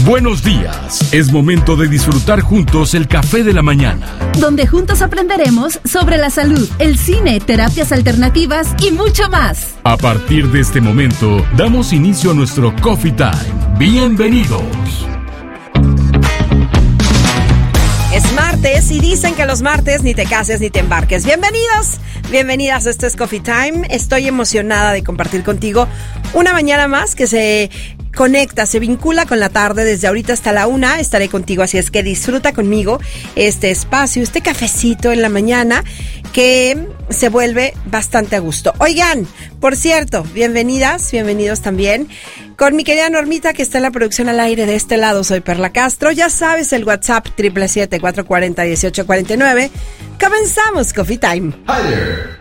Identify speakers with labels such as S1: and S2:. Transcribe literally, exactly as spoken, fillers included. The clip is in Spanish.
S1: Buenos días, es momento de disfrutar juntos el café de la mañana,
S2: donde juntos aprenderemos sobre la salud, el cine, terapias alternativas y mucho más.
S1: A partir de este momento, damos inicio a nuestro Coffee Time. Bienvenidos.
S3: Es martes y dicen que los martes ni te cases ni te embarques. Bienvenidos, bienvenidas, esto es Coffee Time. Estoy emocionada de compartir contigo una mañana más que se conecta, se vincula con la tarde. Desde ahorita hasta la una estaré contigo, así es que disfruta conmigo este espacio, este cafecito en la mañana que se vuelve bastante a gusto. Oigan, por cierto, bienvenidas, bienvenidos también con mi querida Normita, que está en la producción al aire. De este lado soy Perla Castro. Ya sabes, el WhatsApp siete siete siete, cuatro cuatro cero, uno ocho cuatro nueve. Comenzamos Coffee Time.
S4: Hi there.